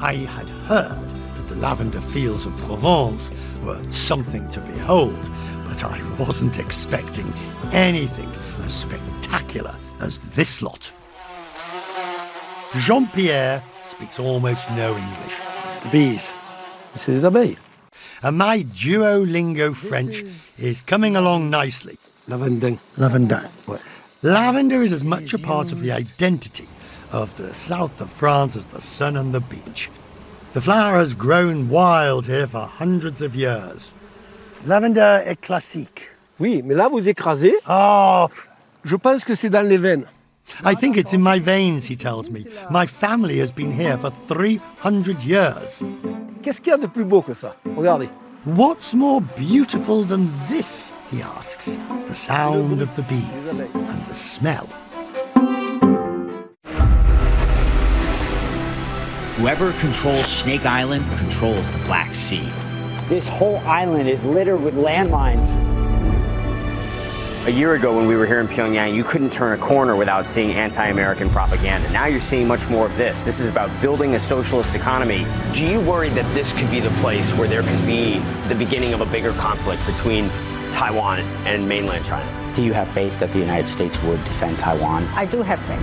I had heard that the lavender fields of Provence were something to behold, but I wasn't expecting anything as spectacular as this lot. Jean-Pierre speaks almost no English. Bees. C'est les abeilles. And my Duolingo French is coming along nicely. Lavandin. Lavandin. Ouais. Lavender is as much a part of the identity of the south of France as the sun and the beach. The flower has grown wild here for hundreds of years. Lavender est classique. Oui, mais là, vous écrasez. Oh, Je pense que c'est dans les veines. I think it's in my veins, he tells me. My family has been here for 300 years. Qu'est-ce qu'il y a de plus beau que ça? Regardez. What's more beautiful than this, he asks. The sound of the bees and the smell. Whoever controls Snake Island controls the Black Sea. This whole island is littered with landmines. A year ago when we were here in Pyongyang, you couldn't turn a corner without seeing anti-American propaganda. Now you're seeing much more of this. This is about building a socialist economy. Do you worry that this could be the place where there could be the beginning of a bigger conflict between Taiwan and mainland China? Do you have faith that the United States would defend Taiwan? I do have faith.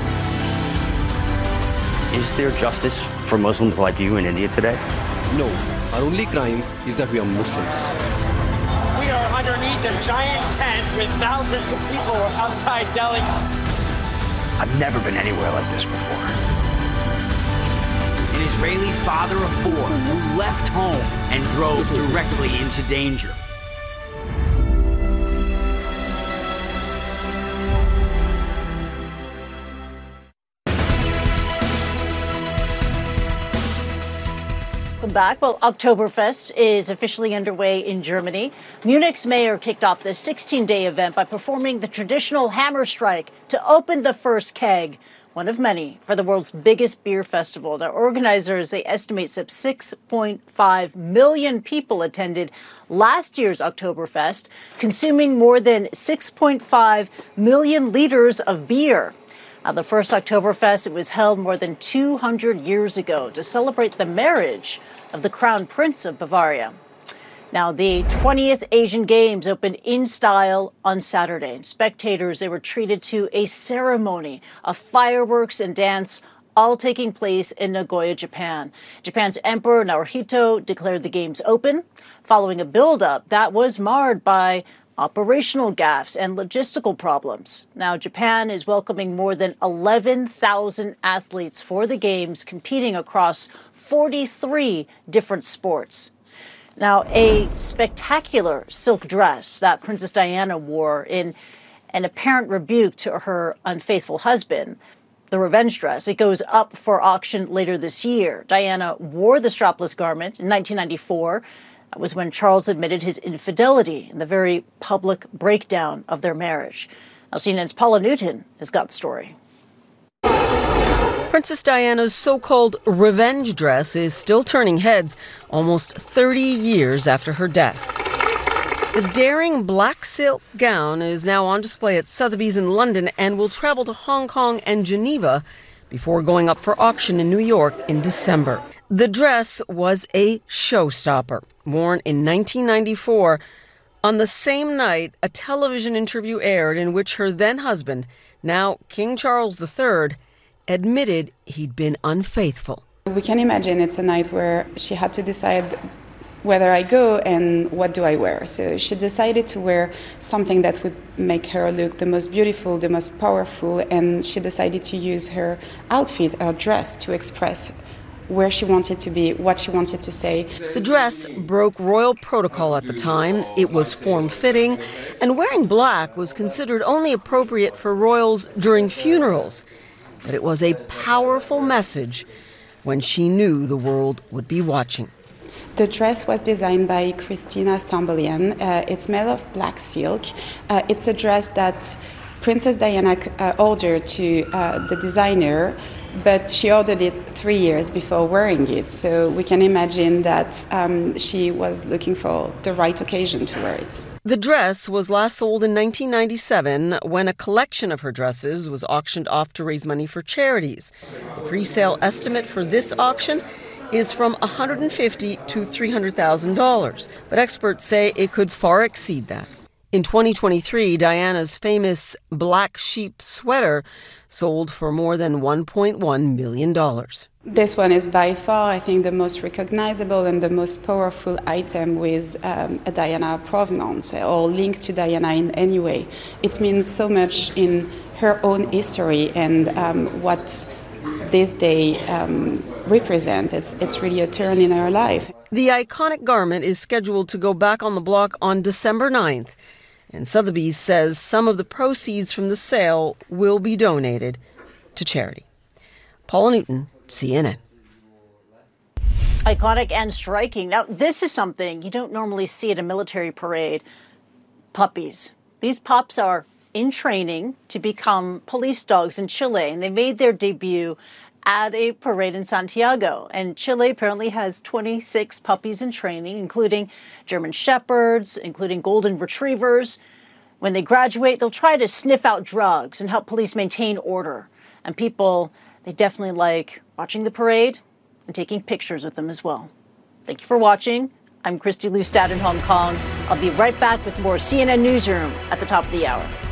Is there justice for Muslims like you in India today? No. Our only crime is that we are Muslims. We are underneath a giant tent with thousands of people outside Delhi. I've never been anywhere like this before. An Israeli father of four who left home and drove directly into danger. Back. Well, Oktoberfest is officially underway in Germany. Munich's mayor kicked off the 16-day event by performing the traditional hammer strike to open the first keg, one of many, for the world's biggest beer festival. Now, organizers, they estimate some 6.5 million people attended last year's Oktoberfest, consuming more than 6.5 million liters of beer. The first Oktoberfest, it was held more than 200 years ago to celebrate the marriage of the Crown Prince of Bavaria. Now, the 20th Asian Games opened in style on Saturday. And spectators, they were treated to a ceremony of fireworks and dance, all taking place in Nagoya, Japan. Japan's Emperor Naruhito declared the Games open, following a build-up that was marred by operational gaffes and logistical problems. Now, Japan is welcoming more than 11,000 athletes for the Games, competing across 43 different sports. Now, a spectacular silk dress that Princess Diana wore in an apparent rebuke to her unfaithful husband, the revenge dress, it goes up for auction later this year. Diana wore the strapless garment in 1994. That was when Charles admitted his infidelity in the very public breakdown of their marriage. Now, CNN's Paula Newton has got the story. Princess Diana's so-called revenge dress is still turning heads almost 30 years after her death. The daring black silk gown is now on display at Sotheby's in London and will travel to Hong Kong and Geneva before going up for auction in New York in December. The dress was a showstopper, worn in 1994. On the same night, a television interview aired in which her then-husband, now King Charles III, admitted he'd been unfaithful. We can imagine it's a night where she had to decide whether I go and what do I wear. So she decided to wear something that would make her look the most beautiful, the most powerful, and she decided to use her outfit, her dress, to express where she wanted to be, what she wanted to say. The dress broke royal protocol at the time. It was form-fitting, and wearing black was considered only appropriate for royals during funerals. But it was a powerful message when she knew the world would be watching. The dress was designed by Christina Stambolian. It's made of black silk. It's a dress that Princess Diana ordered to the designer, but she ordered it 3 years before wearing it. So we can imagine that she was looking for the right occasion to wear it. The dress was last sold in 1997 when a collection of her dresses was auctioned off to raise money for charities. The pre-sale estimate for this auction is from $150,000 to $300,000, but experts say it could far exceed that. In 2023, Diana's famous black sheep sweater sold for more than $1.1 million. This one is by far, I think, the most recognizable and the most powerful item with a Diana provenance or linked to Diana in any way. It means so much in her own history and what this day represents. It's really a turn in her life. The iconic garment is scheduled to go back on the block on December 9th. And Sotheby's says some of the proceeds from the sale will be donated to charity. Paula Newton, CNN. Iconic and striking. Now, this is something you don't normally see at a military parade. Puppies. These pups are in training to become police dogs in Chile, and they made their debut at a parade in Santiago. And Chile apparently has 26 puppies in training, including German Shepherds, including Golden Retrievers. When they graduate, they'll try to sniff out drugs and help police maintain order. And people, they definitely like watching the parade and taking pictures with them as well. Thank you for watching. I'm Christy Lustad in Hong Kong. I'll be right back with more CNN Newsroom at the top of the hour.